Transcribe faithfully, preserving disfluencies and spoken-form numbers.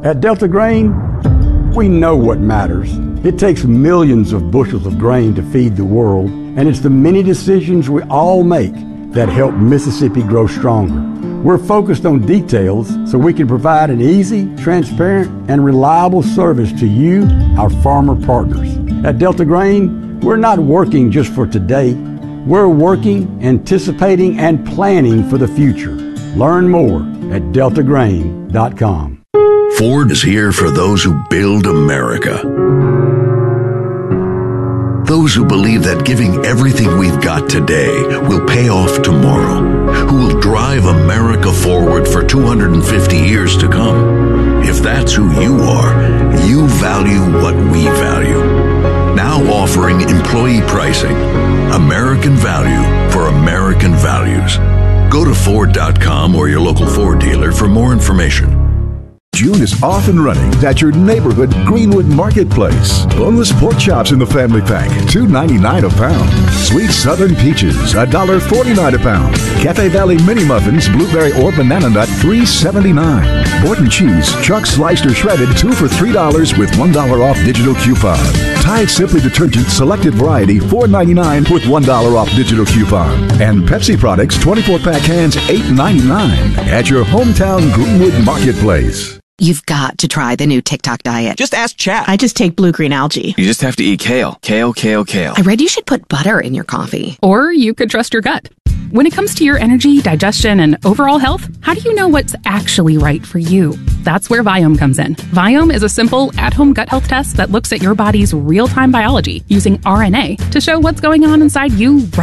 At Delta Grain, we know what matters. It takes millions of bushels of grain to feed the world, and it's the many decisions we all make that help Mississippi grow stronger. We're focused on details so we can provide an easy, transparent, and reliable service to you, our farmer partners. At Delta Grain, we're not working just for today. We're working, anticipating, and planning for the future. Learn more at delta grain dot com. Ford is here for those who build America. Those who believe that giving everything we've got today will pay off tomorrow. Who will drive America forward for two hundred fifty years to come. If that's who you are, you value what we value. Now offering employee pricing. American value for American values. Go to Ford dot com or your local Ford dealer for more information. June is off and running at your neighborhood Greenwood Marketplace. Boneless pork chops in the family pack, two ninety-nine a pound. Sweet Southern Peaches, one forty-nine a pound. Cafe Valley Mini Muffins, blueberry or banana nut, three seventy-nine. Borton cheese, chuck sliced or shredded, two for three dollars with one dollar off digital coupon. Tide Simply Detergent Selected Variety, four ninety-nine with one dollar off digital coupon. And Pepsi products, twenty-four pack cans, eight ninety-nine at your hometown Greenwood Marketplace. You've got to try the new TikTok diet. Just ask chat. I just take blue-green algae. You just have to eat kale. Kale, kale, kale. I read you should put butter in your coffee. Or you could trust your gut. When it comes to your energy, digestion, and overall health, how do you know what's actually right for you? That's where Viome comes in. Viome is a simple, at-home gut health test that looks at your body's real-time biology using R N A to show what's going on inside you right